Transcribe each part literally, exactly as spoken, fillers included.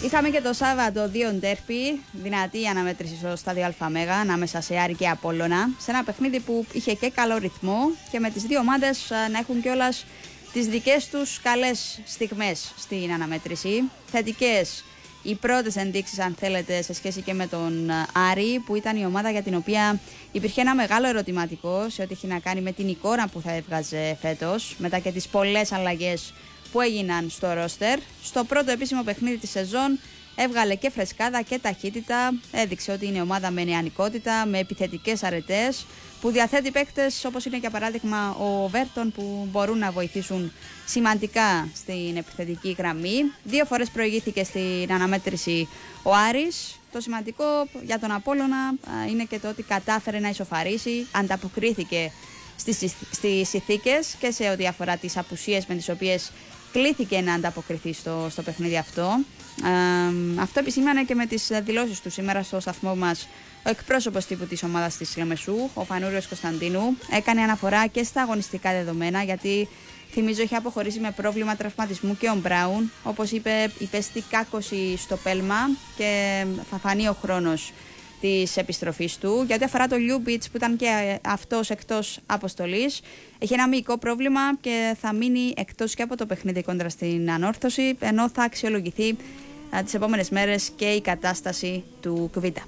Είχαμε και το Σάββατο δύο ντέρπι, δυνατή αναμέτρηση στο στάδιο ΑΜ ανάμεσα σε Άρη και Απόλλωνα, σε ένα παιχνίδι που είχε και καλό ρυθμό και με τις δύο ομάδες να έχουν κιόλας τις δικές τους καλές στιγμές στην αναμέτρηση. Θετικές οι πρώτες ενδείξεις, αν θέλετε, σε σχέση και με τον Άρη, που ήταν η ομάδα για την οποία υπήρχε ένα μεγάλο ερωτηματικό σε ό,τι έχει να κάνει με την εικόνα που θα έβγαζε φέτος, μετά και τις πολλές αλλαγές που έγιναν στο ρόστερ. Στο πρώτο επίσημο παιχνίδι της σεζόν έβγαλε και φρεσκάδα και ταχύτητα, έδειξε ότι είναι ομάδα με νεανικότητα, με επιθετικές αρετές, που διαθέτει παίκτες όπως είναι για παράδειγμα ο Βέρτον, που μπορούν να βοηθήσουν σημαντικά στην επιθετική γραμμή. Δύο φορές προηγήθηκε στην αναμέτρηση ο Άρης. Το σημαντικό για τον Απόλλωνα είναι και το ότι κατάφερε να ισοφαρίσει, ανταποκρίθηκε στις συνθήκες και σε ό,τι αφορά τις απουσίες με τις οποίες κλήθηκε να ανταποκριθεί στο, στο παιχνίδι αυτό. Ε, αυτό επισήμανε και με τις δηλώσεις του σήμερα στο σταθμό μας ο εκπρόσωπος τύπου της ομάδας της Λεμεσού, ο Φανούριος Κωνσταντίνου. Έκανε αναφορά και στα αγωνιστικά δεδομένα, γιατί θυμίζω είχε αποχωρήσει με πρόβλημα τραυματισμού και ο Μπράουν. Όπως είπε, υπέστη κάκωση στο πέλμα και θα φανεί ο χρόνος της επιστροφής του. Για ό,τι αφορά το Λιούμπιτς, που ήταν και αυτός εκτός αποστολής, έχει ένα μυϊκό πρόβλημα και θα μείνει εκτός και από το παιχνίδι κόντρα στην Ανόρθωση, ενώ θα αξιολογηθεί α, τις επόμενες μέρες και η κατάσταση του Κβίτα.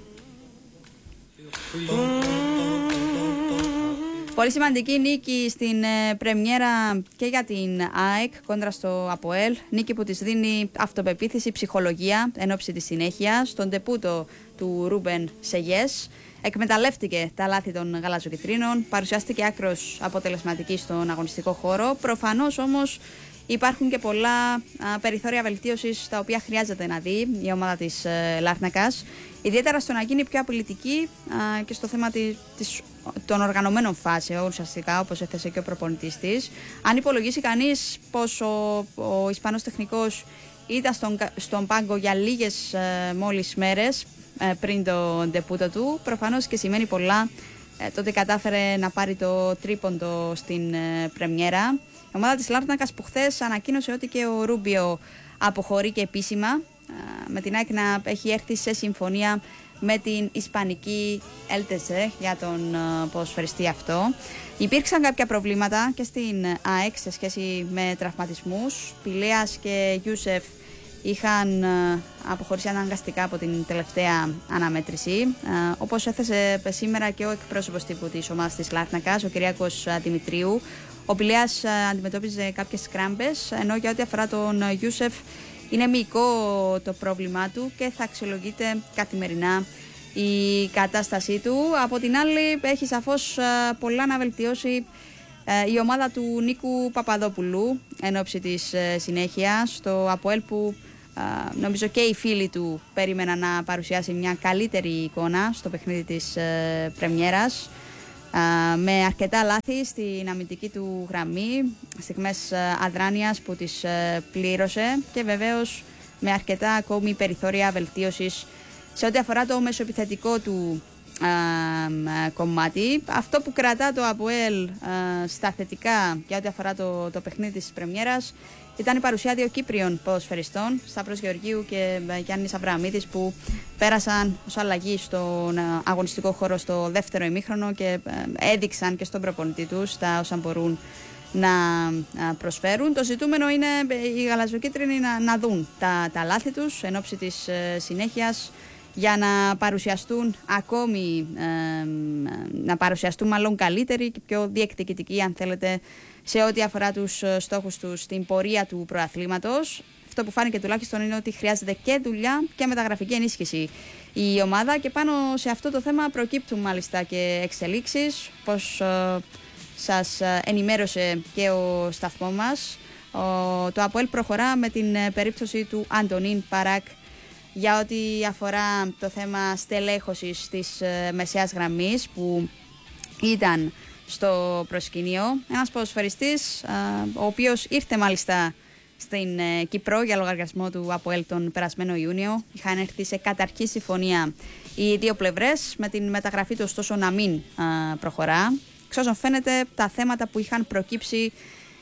Πολύ σημαντική νίκη στην ε, πρεμιέρα και για την ΑΕΚ κόντρα στο ΑΠΟΕΛ. Νίκη που της δίνει αυτοπεποίθηση, ψυχολογία εν ώψη της συνέχεια. Στον τεπούτο του Ρούμπεν Σεγιές εκμεταλλεύτηκε τα λάθη των γαλαζοκιτρίνων, παρουσιάστηκε άκρος αποτελεσματική στον αγωνιστικό χώρο. Προφανώς όμως υπάρχουν και πολλά α, περιθώρια βελτίωσης, τα οποία χρειάζεται να δει η ομάδα της ε, Λάρνακας, ιδιαίτερα στο να γίνει πιο απειλητική α, και στο θέμα της, της, των οργανωμένων φάσεων, ουσιαστικά, όπως έθεσε και ο προπονητής της. Αν υπολογίσει κανείς πως ο, ο Ισπανός τεχνικός ήταν στον, στον πάγκο για λίγες ε, μόλις μέρες ε, πριν το ντεπούτο του, προφανώς και σημαίνει πολλά ε, το ότι κατάφερε να πάρει το τρίποντο στην ε, πρεμιέρα. Η ομάδα της Λάρνακας, που χθες ανακοίνωσε ότι και ο Ρούμπιο αποχωρεί και επίσημα, με την ΑΕΚ να έχει έρθει σε συμφωνία με την Ισπανική Έλτεσε για τον ποδοσφαιριστή αυτό. Υπήρξαν κάποια προβλήματα και στην ΑΕΚ σε σχέση με τραυματισμούς. Πηλέας και Γιούσεφ είχαν αποχωρήσει αναγκαστικά από την τελευταία αναμέτρηση. Όπως έθεσε σήμερα και ο εκπρόσωπος τύπου της ομάδας της Λάρνακας, ο Κυριάκος Δημητρίου, ο Πηλέας αντιμετώπιζε κάποιες κράμπες, ενώ για ό,τι αφορά τον Γιούσεφ είναι μυϊκό το πρόβλημά του και θα αξιολογείται καθημερινά η κατάστασή του. Από την άλλη, έχει σαφώς πολλά να βελτιώσει η ομάδα του Νίκου Παπαδόπουλου εν ώψη της συνέχειας στο ΑΠΟΕΛ, που νομίζω και οι φίλοι του περίμεναν να παρουσιάσει μια καλύτερη εικόνα στο παιχνίδι της πρεμιέρας, με αρκετά λάθη στην αμυντική του γραμμή, στιγμές αδράνειας που τις πλήρωσε, και βεβαίως με αρκετά ακόμη περιθώρια βελτίωσης σε ό,τι αφορά το μεσοεπιθετικό του α, α, κομμάτι. Αυτό που κρατά το ΑΠΟΕΛ στα θετικά για ό,τι αφορά το, το παιχνίδι της πρεμιέρας ήταν η παρουσία δύο Κύπριων ποδοσφαιριστών, Σταύρος Γεωργίου και Γιάννης Αβραμίδης, που πέρασαν ως αλλαγή στον αγωνιστικό χώρο στο δεύτερο ημίχρονο και έδειξαν και στον προπονητή τους τα όσα μπορούν να προσφέρουν. Το ζητούμενο είναι οι γαλαζοκίτρινοι να, να δουν τα, τα λάθη τους εν ώψη της ε, συνέχειας, για να παρουσιαστούν ακόμη, ε, να παρουσιαστούν μάλλον καλύτεροι και πιο διεκδικητικοί, αν θέλετε, σε ό,τι αφορά τους στόχους τους στην πορεία του προαθλήματος. Αυτό που φάνηκε τουλάχιστον είναι ότι χρειάζεται και δουλειά και μεταγραφική ενίσχυση η ομάδα, και πάνω σε αυτό το θέμα προκύπτουν μάλιστα και εξελίξεις, πως ε, σας ενημέρωσε και ο σταθμό μας. Ο, το ΑΠΟΕΛ προχωρά με την περίπτωση του Αντωνίν Παράκ για ό,τι αφορά το θέμα στελέχωσης της ε, μεσαίας γραμμής, που ήταν στο προσκήνιο. Ένας ποδοσφαιριστής, ε, ο οποίος ήρθε μάλιστα στην ε, Κύπρο για λογαριασμό του ΑΠΟΕΛ τον περασμένο Ιούνιο. Είχαν έρθει σε καταρχή συμφωνία οι δύο πλευρές, με την μεταγραφή του ωστόσο να μην ε, προχωρά. Εξ όσων φαίνεται, τα θέματα που είχαν προκύψει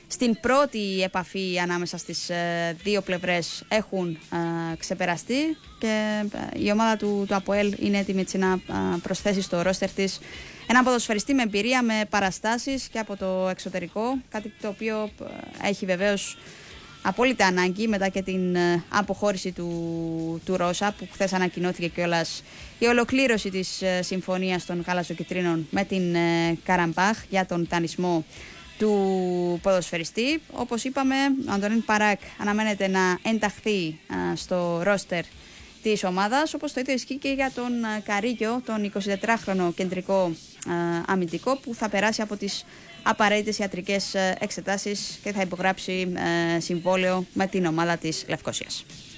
στην πρώτη επαφή ανάμεσα στις δύο πλευρές έχουν ξεπεραστεί και η ομάδα του, του ΑΠΟΕΛ είναι έτοιμη έτσι να προσθέσει στο ρόστερ της ένα ποδοσφαιριστή με εμπειρία, με παραστάσεις και από το εξωτερικό, κάτι το οποίο έχει βεβαίως απόλυτα ανάγκη μετά και την αποχώρηση του, του Ρώσα, που χθες ανακοινώθηκε κιόλας η ολοκλήρωση της συμφωνίας των Γαλαζοκιτρίνων με την Καραμπάχ για τον δανεισμό του ποδοσφαιριστή. Όπως είπαμε, ο Αντωνίν Παράκ αναμένεται να ενταχθεί στο ρόστερ της ομάδας, όπως το ίδιο ισχύει και για τον Καρίγιο, τον εικοσιτετράχρονο κεντρικό αμυντικό, που θα περάσει από τις απαραίτητες ιατρικές εξετάσεις και θα υπογράψει συμβόλαιο με την ομάδα της Λευκωσίας.